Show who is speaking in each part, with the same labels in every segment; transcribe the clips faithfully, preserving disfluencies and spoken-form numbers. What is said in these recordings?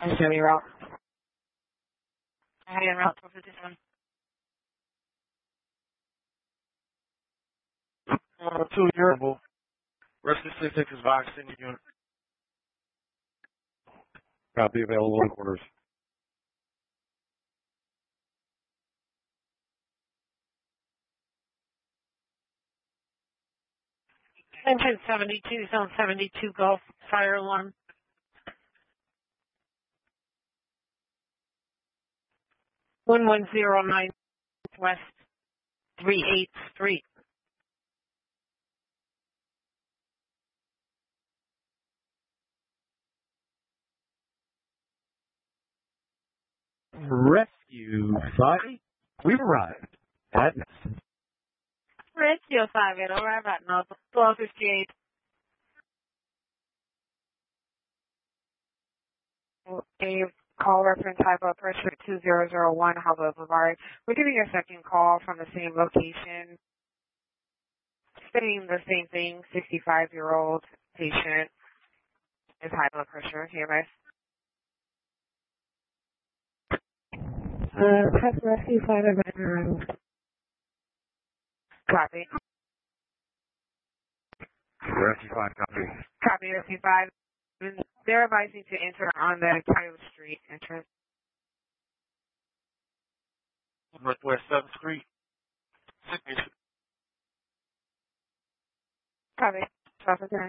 Speaker 1: Jimmy route. I had route four fifty-seven.
Speaker 2: Uh, two durable. Rest of the six is box in the unit.
Speaker 3: Copy available in quarters.
Speaker 1: Engine seventy-two, zone seventy-two, Gulf, fire alarm. one one zero nine West, three eighth Street.
Speaker 3: Rescue five. We've arrived at Nesson.
Speaker 1: Rescue five, it arrive at now, twelve fifty-eight. A call reference high blood pressure two zero zero one, Harbor Boulevard. We're giving a second call from the same location. Saying the same thing, sixty-five-year-old patient is high blood pressure. Here, guys. Uh, press rescue five around. Copy.
Speaker 3: Rescue five, copy.
Speaker 1: Copy, rescue five. They're advising to enter on the Kyle Street entrance.
Speaker 2: Northwest seventh Street.
Speaker 1: Copy. Traffic there.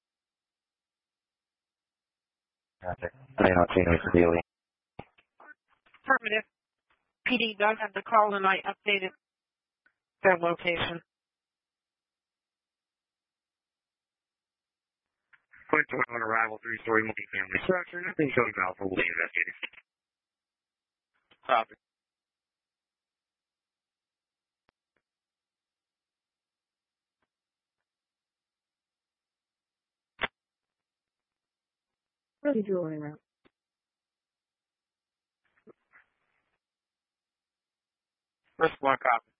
Speaker 3: Gotcha. I don't see no daily.
Speaker 1: Affirmative. P D does have the call and I updated their location.
Speaker 3: Point to on arrival, three-story multifamily structure. Nothing showing Alpha will be investigated.
Speaker 2: Copy.
Speaker 1: What are you doing around?
Speaker 2: First one copy.